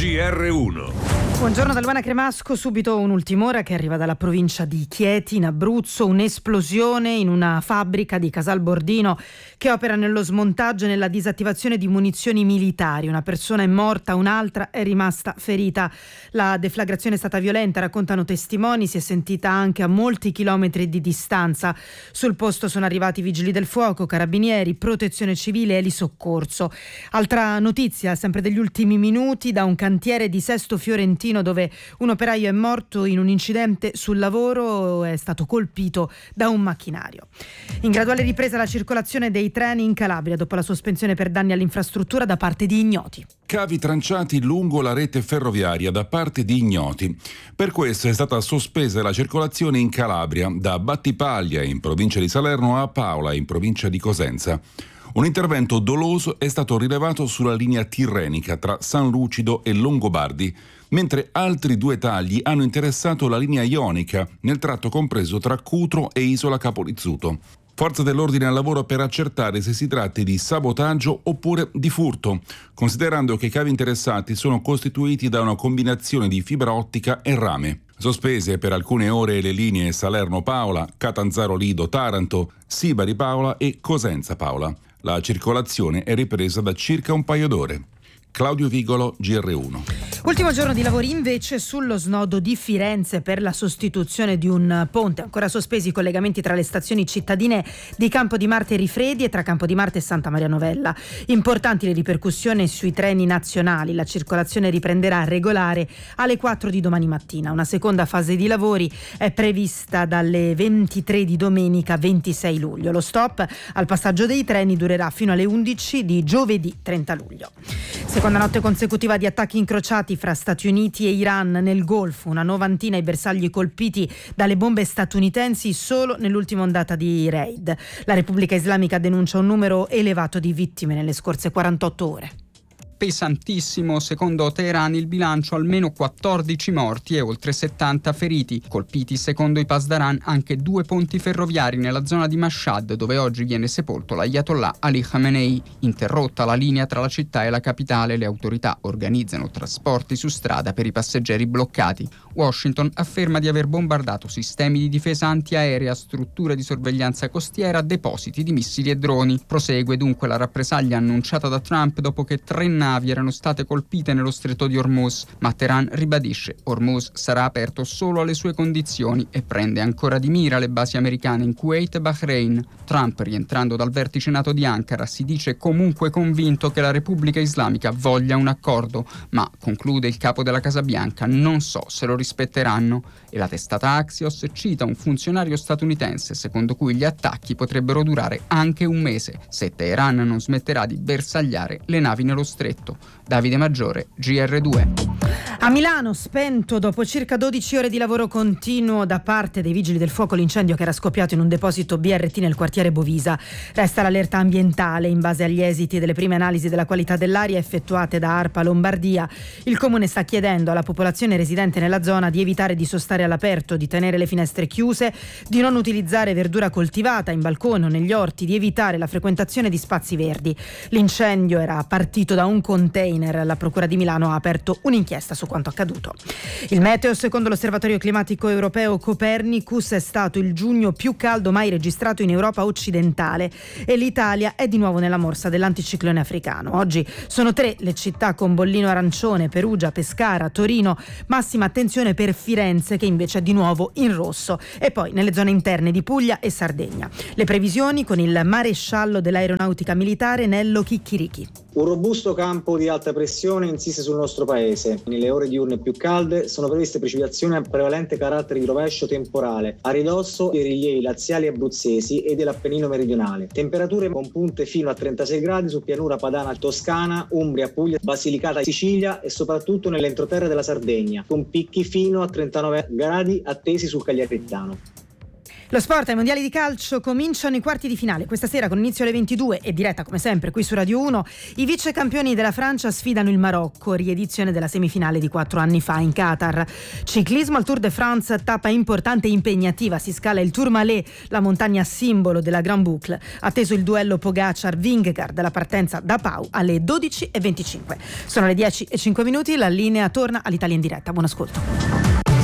GR1. Buongiorno da Luana Cremasco, subito un'ultima ora che arriva dalla provincia di Chieti in Abruzzo, un'esplosione in una fabbrica di Casal Bordino che opera nello smontaggio e nella disattivazione di munizioni militari. Una persona è morta, un'altra è rimasta ferita. La deflagrazione è stata violenta, raccontano testimoni, si è sentita anche a molti chilometri di distanza. Sul posto sono arrivati vigili del fuoco, carabinieri, protezione civile e elisoccorso. Altra notizia, sempre degli ultimi minuti, da un cantiere di Sesto Fiorentino dove un operaio è morto in un incidente sul lavoro, è stato colpito da un macchinario. In graduale ripresa la circolazione dei treni in Calabria dopo la sospensione per danni all'infrastruttura da parte di ignoti. Cavi tranciati lungo la rete ferroviaria da parte di ignoti. Per questo è stata sospesa la circolazione in Calabria, da Battipaglia in provincia di Salerno a Paola in provincia di Cosenza. Un intervento doloso è stato rilevato sulla linea tirrenica tra San Lucido e Longobardi, mentre altri 2 tagli hanno interessato la linea ionica nel tratto compreso tra Cutro e Isola Capolizzuto. Forze dell'ordine al lavoro per accertare se si tratti di sabotaggio oppure di furto, considerando che i cavi interessati sono costituiti da una combinazione di fibra ottica e rame. Sospese per alcune ore le linee Salerno-Paola, Catanzaro-Lido-Taranto, Sibari-Paola e Cosenza-Paola. La circolazione è ripresa da circa un paio d'ore. Claudio Vigolo, GR1. Ultimo giorno di lavori invece sullo snodo di Firenze per la sostituzione di un ponte. Ancora sospesi i collegamenti tra le stazioni cittadine di Campo di Marte e Rifredi e tra Campo di Marte e Santa Maria Novella. Importanti le ripercussioni sui treni nazionali. La circolazione riprenderà regolare alle 4 di domani mattina. Una seconda fase di lavori è prevista dalle 23 di domenica 26 luglio. Lo stop al passaggio dei treni durerà fino alle 11 di giovedì 30 luglio. Seconda notte consecutiva di attacchi incrociati fra Stati Uniti e Iran nel Golfo, una novantina i bersagli colpiti dalle bombe statunitensi solo nell'ultima ondata di raid. La Repubblica Islamica denuncia un numero elevato di vittime nelle scorse 48 ore. Pesantissimo, secondo Teheran il bilancio almeno 14 morti e oltre 70 feriti. Colpiti secondo i Pasdaran anche 2 ponti ferroviari nella zona di Mashhad, dove oggi viene sepolto l'Ayatollah Ali Khamenei. Interrotta la linea tra la città e la capitale, le autorità organizzano trasporti su strada per i passeggeri bloccati. Washington afferma di aver bombardato sistemi di difesa antiaerea, strutture di sorveglianza costiera, depositi di missili e droni. Prosegue dunque la rappresaglia annunciata da Trump dopo che 3 navi erano state colpite nello stretto di Hormuz, ma Teheran ribadisce Hormuz sarà aperto solo alle sue condizioni e prende ancora di mira le basi americane in Kuwait e Bahrain. Trump, rientrando dal vertice NATO di Ankara, si dice comunque convinto che la Repubblica Islamica voglia un accordo, ma, conclude il capo della Casa Bianca, non so se lo rispetteranno. E la testata Axios cita un funzionario statunitense secondo cui gli attacchi potrebbero durare anche un mese se Teheran non smetterà di bersagliare le navi nello stretto. Davide Maggiore, GR2. A Milano, spento dopo circa 12 ore di lavoro continuo da parte dei vigili del fuoco l'incendio che era scoppiato in un deposito BRT nel quartiere Bovisa. Resta l'allerta ambientale in base agli esiti delle prime analisi della qualità dell'aria effettuate da ARPA Lombardia. Il comune sta chiedendo alla popolazione residente nella zona di evitare di sostare all'aperto, di tenere le finestre chiuse, di non utilizzare verdura coltivata in balcone o negli orti, di evitare la frequentazione di spazi verdi. L'incendio era partito da un container. La Procura di Milano ha aperto un'inchiesta su quanto accaduto. Il meteo, secondo l'Osservatorio Climatico Europeo Copernicus, è stato il giugno più caldo mai registrato in Europa occidentale e l'Italia è di nuovo nella morsa dell'anticiclone africano. Oggi sono 3 le città con bollino arancione: Perugia, Pescara, Torino. Massima attenzione per Firenze, che invece è di nuovo in rosso, e poi nelle zone interne di Puglia e Sardegna. Le previsioni con il maresciallo dell'aeronautica militare Nello Chicchirichi. Un robusto campo di alta pressione insiste sul nostro paese. Nelle ore diurne più calde sono previste precipitazioni a prevalente carattere di rovescio temporale a ridosso dei rilievi laziali e abruzzesi e dell'Appennino meridionale. Temperature con punte fino a 36 gradi su pianura padana, Toscana, Umbria, Puglia, Basilicata, Sicilia e soprattutto nell'entroterra della Sardegna, con picchi fino a 39 gradi attesi sul Cagliaritano. Lo sport ai mondiali di calcio cominciano i quarti di finale. Questa sera con inizio alle 22 e diretta come sempre qui su Radio 1, i vice campioni della Francia sfidano il Marocco, riedizione della semifinale di 4 anni fa in Qatar. Ciclismo al Tour de France, tappa importante e impegnativa, si scala il Tourmalet, la montagna simbolo della Grand Boucle. Atteso il duello Pogacar-Vingegaard, la partenza da Pau alle 12:25. Sono le 10:05, la linea torna all'Italia in diretta. Buon ascolto.